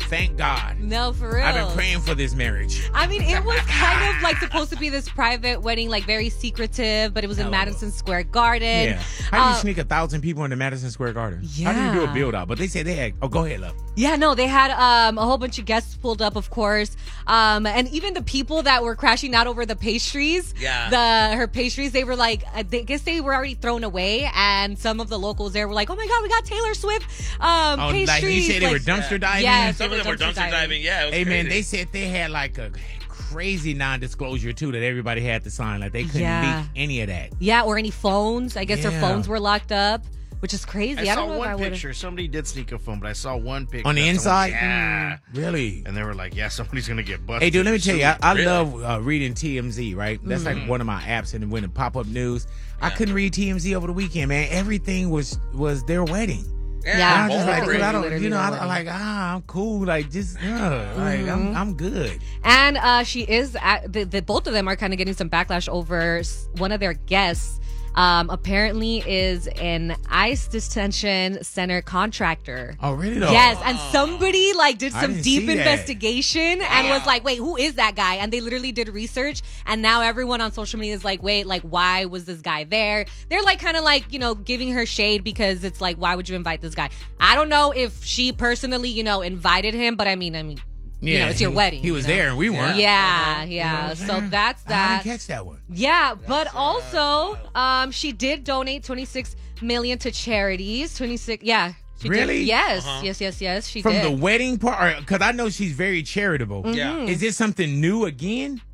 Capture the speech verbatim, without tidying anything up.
thank God. No, for real. I've been praying for this marriage. I mean, it was kind of like supposed to be this private wedding, like very secretive, but it was in Hell. Madison Square Garden. Yeah. How do you Uh, sneak a thousand people into Madison Square Garden? How do you do Yeah. a build out? But they said they had. Oh, go ahead, love. Yeah, no, they had um, a whole bunch of guests pulled up, of course, um, and even the people that were crashing out over the pastries. Yeah. The her pastries, they were like, I they- guess they were already thrown away, and some of the locals there were like, "Oh my God, we got Taylor Swift um, Oh, pastries." like you said, they Like, were dumpster diving. Yes, Some they of them were dumpster diving. Yeah, it was Hey man, crazy. they said they had like a crazy non-disclosure too that everybody had to sign. Like they couldn't Yeah. leak any of that. Yeah, or any phones. I guess their Yeah. phones were locked up, which is crazy. I I, saw don't know if I one would. picture. Somebody did sneak a phone, but I saw one picture. On the that someone- inside? Yeah. Really? And they were like, yeah, somebody's going to get busted. Hey, dude, let me tell you, I, I Really? love uh, reading T M Z, right? That's like one of my apps, and when it pop up news, I couldn't read T M Z over the weekend, man. Everything was was their wedding. Yeah. And I was just boring. like, dude, I don't, Literally you know, I, their I'm like, ah, I'm cool, like just, uh, like I'm, I'm good. And uh, she is, at, the, the, both of them are kind of getting some backlash over s- one of their guests. Um, apparently is an ICE detention center contractor. Oh, really though? Yes, and somebody like did I some didn't deep see that. investigation and was like, "Wait, who is that guy?" And they literally did research, and now everyone on social media is like, "Wait, like, why was this guy there?" They're like, kind of like, you know, giving her shade because it's like, "Why would you invite this guy?" I don't know if she personally, you know, invited him, but I mean, I mean, Yeah, you know, it's your he- wedding. He was you know? there, and we weren't. Yeah, yeah. So that's I that. didn't catch that one. Yeah, but also, um, she did donate twenty-six million to charities. twenty-six, yeah. She Really? Did. Yes, yes, yes, yes. She From did. the wedding part, because I know she's very charitable. Yeah. Is this something new again?